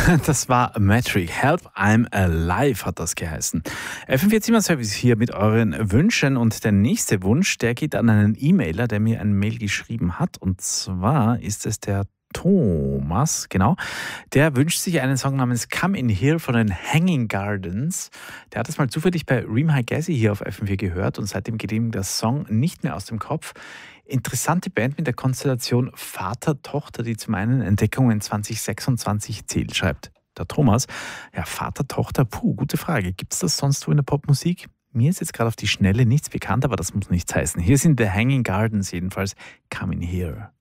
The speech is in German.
Das war Metric. Help, I'm Alive hat das geheißen. FM4 Service hier mit euren Wünschen. Und der nächste Wunsch, der geht an einen E-Mailer, der mir ein Mail geschrieben hat. Und zwar ist es der Thomas, genau. Der wünscht sich einen Song namens Come in Here von den Hanging Gardens. Der hat es mal zufällig bei Reem Higazi hier auf FM4 gehört und seitdem geht ihm der Song nicht mehr aus dem Kopf. Interessante Band mit der Konstellation Vater-Tochter, die zu meinen Entdeckungen 2026 zählt, schreibt der Thomas. Ja, Vater-Tochter, gute Frage. Gibt es das sonst wo in der Popmusik? Mir ist jetzt gerade auf die Schnelle nichts bekannt, aber das muss nichts heißen. Hier sind The Hanging Gardens jedenfalls. Come in Here.